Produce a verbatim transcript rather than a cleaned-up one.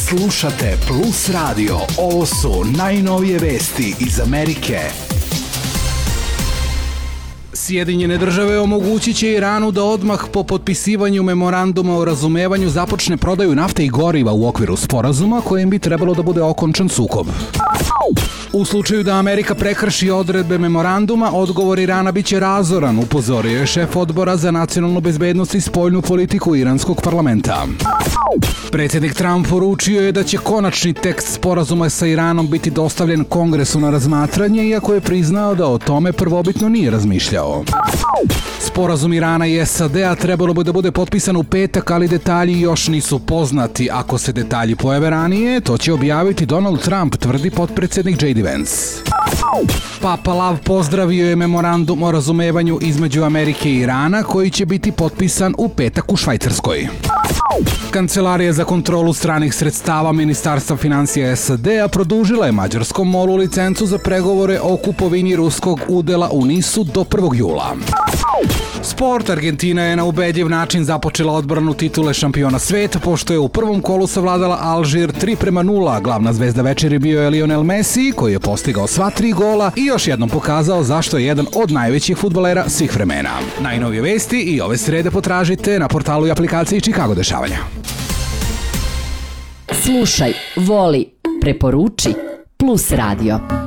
Slušate Plus Radio. Ovo su najnovije vesti iz Amerike. Sjedinjene države omogućit će Iranu da odmah po potpisivanju memoranduma o razumevanju započne prodaju nafte i goriva u okviru sporazuma kojim bi trebalo da bude okončan sukob. U slučaju da Amerika prekrši odredbe memoranduma, odgovor Irana biće razoran, upozorio je šef odbora za nacionalnu bezbednost i spoljnu politiku iranskog parlamenta. Predsjednik Trump poručio je da će konačni tekst sporazuma sa Iranom biti dostavljen Kongresu na razmatranje, iako je priznao da o tome prvobitno nije razmišljao. Sporazum Irana i S A D-a trebalo bi da bude potpisan u petak, ali detalji još nisu poznati. Ako se detalji pojave ranije, to će objaviti Donald Trump, tvrdi potpredsjednik J D Vance. Papa Lav pozdravio je memorandum o razumevanju između Amerike i Irana, koji će biti potpisan u petak u Švajcarskoj. Kancelarija za kontrolu stranih sredstava Ministarstva financija S A D-a produžila je mađarskom molu licencu za pregovore o kupovini ruskog udela u Nisu do prvog jula. Sport. Argentina je na ubedljiv način započela odbranu titule šampiona sveta, pošto je u prvom kolu savladala Alžir tri prema nula. Glavna zvezda večeri bio je Lionel Messi, koji je postigao sva tri gola i još jednom pokazao zašto je jedan od najvećih fudbalera svih vremena. Najnovije vesti i ove srede potražite na portalu i aplikaciji Chicago dešavanja. Slušaj, voli, preporuči, Plus Radio.